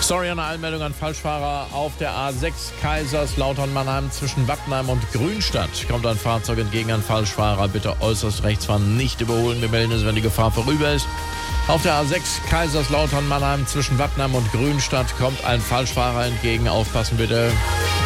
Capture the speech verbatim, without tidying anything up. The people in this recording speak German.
Sorry, eine Einmeldung an Falschfahrer auf der A sechs Kaiserslautern-Mannheim zwischen Wappenheim und Grünstadt. Kommt ein Fahrzeug entgegen an Falschfahrer, bitte äußerst rechts fahren, nicht überholen. Wir melden es, wenn die Gefahr vorüber ist. Auf der A sechs Kaiserslautern-Mannheim zwischen Wappenheim und Grünstadt kommt ein Falschfahrer entgegen. Aufpassen bitte.